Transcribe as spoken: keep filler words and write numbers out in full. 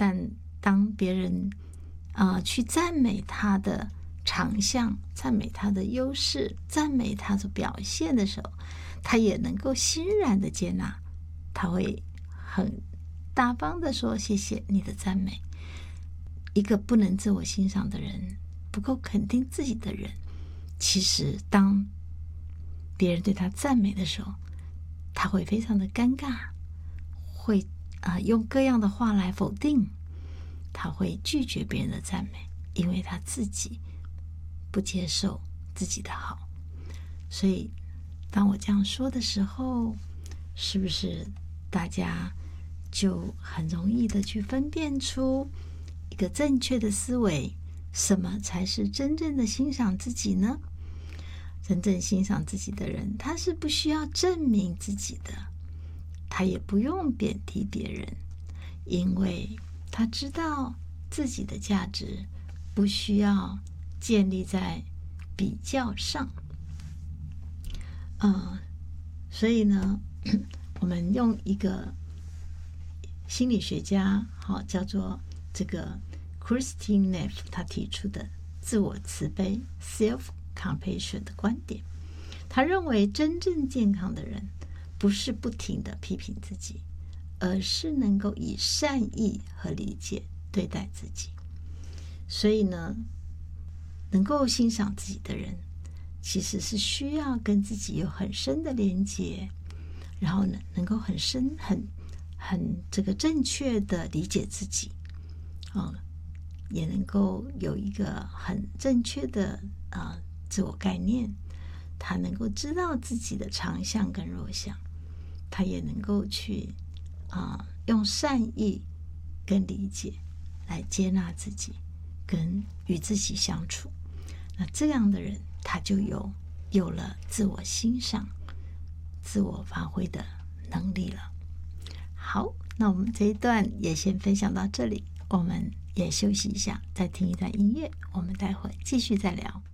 但当别人啊、呃、去赞美他的长项，赞美他的优势，赞美他的表现的时候，他也能够欣然的接纳，他会很大方的说谢谢你的赞美。一个不能自我欣赏的人，不够肯定自己的人，其实当别人对他赞美的时候，他会非常的尴尬，会啊、呃、用各样的话来否定，他会拒绝别人的赞美，因为他自己不接受自己的好。所以当我这样说的时候，是不是大家就很容易的去分辨出一个正确的思维，什么才是真正的欣赏自己呢？真正欣赏自己的人，他是不需要证明自己的，他也不用贬低别人，因为他知道自己的价值不需要建立在比较上。呃，所以呢，我们用一个心理学家，好，叫做这个 Christine Neff 他提出的自我慈悲 self-compassion 的观点。他认为真正健康的人不是不停的批评自己，而是能够以善意和理解对待自己。所以呢，能够欣赏自己的人，其实是需要跟自己有很深的连结，然后呢，能够很深、很、很这个正确的理解自己，啊、哦，也能够有一个很正确的啊、呃、自我概念。他能够知道自己的长项跟弱项，他也能够去啊、呃、用善意跟理解来接纳自己，跟与自己相处。那这样的人，他就有有了自我欣赏、自我发挥的能力了。好，那我们这一段也先分享到这里，我们也休息一下，再听一段音乐，我们待会继续再聊。